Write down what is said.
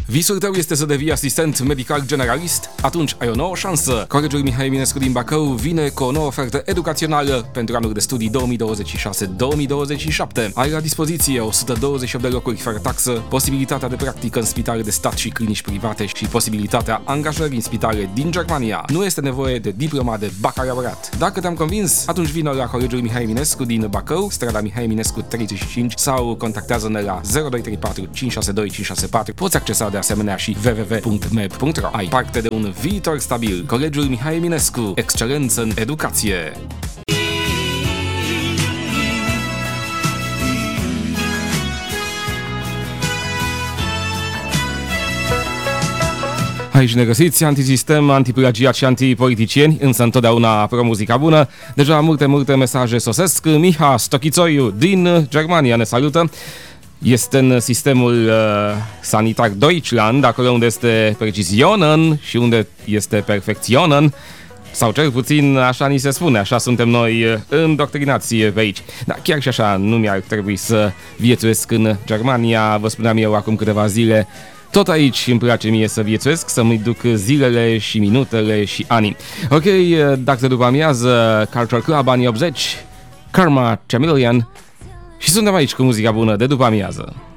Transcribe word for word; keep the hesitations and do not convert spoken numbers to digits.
Visul tău este să devii asistent medical generalist? Atunci ai o nouă șansă. Colegiul Mihai Eminescu din Bacău vine cu o nouă ofertă educațională pentru anul de studii două mii douăzeci și șase două mii douăzeci și șapte. Ai la dispoziție o sută douăzeci și opt de locuri fără taxă, posibilitatea de practică în spitale de stat și clinici private și posibilitatea angajării în spitale din Germania. Nu este nevoie de diploma de bacalaureat. Dacă te-am convins, atunci vină la Colegiul Mihai Eminescu din Bacău, strada Mihai Eminescu treizeci și cinci sau contactează-ne la zero doi trei patru cinci șase doi cinci șase patru. Poți accesa de asemenea și w w w punct meb punct ro. Ai parte de un viitor stabil. Colegiul Mihai Eminescu, excelență în educație. Aici ne găsiți, antisistem, antiplagiat și antipoliticieni, însă întotdeauna pro-muzica bună. Deja multe, multe mesaje sosesc. Miha Stochițoiu din Germania ne salută. Este în sistemul uh, sanitar Deutschland, acolo unde este Precisionen și unde este Perfectionen. Sau cel puțin așa ni se spune, așa suntem noi îndoctrinați pe aici. Dar chiar și așa nu mi-ar trebui să viețuiesc în Germania, vă spuneam eu acum câteva zile. Tot aici îmi place mie să viețuiesc, să-mi duc zilele și minutele și anii. Ok, dacă după amiază, Culture Club, anii optzeci, Karma Chameleon și suntem aici cu muzica bună de după amiază.